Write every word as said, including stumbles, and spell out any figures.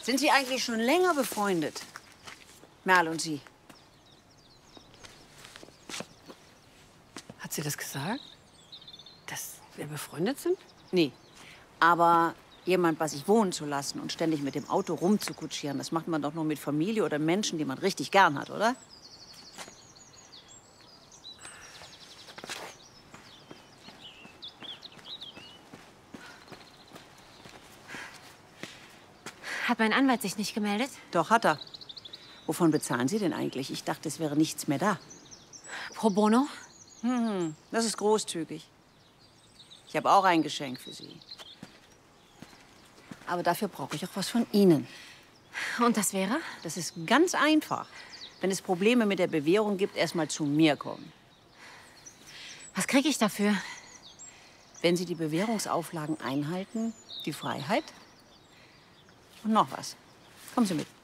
Sind Sie eigentlich schon länger befreundet? Merl und Sie? Hat sie das gesagt? Dass wir befreundet sind? Nee. Aber jemand bei sich wohnen zu lassen und ständig mit dem Auto rumzukutschieren, das macht man doch nur mit Familie oder Menschen, die man richtig gern hat, oder? Hat mein Anwalt sich nicht gemeldet? Doch, hat er. Wovon bezahlen Sie denn eigentlich? Ich dachte, es wäre nichts mehr da. Pro bono? Hm, das ist großzügig. Ich habe auch ein Geschenk für Sie. Aber dafür brauche ich auch was von Ihnen. Und das wäre? Das ist ganz einfach. Wenn es Probleme mit der Bewährung gibt, erst mal zu mir kommen. Was kriege ich dafür? Wenn Sie die Bewährungsauflagen einhalten, die Freiheit und noch was. Kommen Sie mit.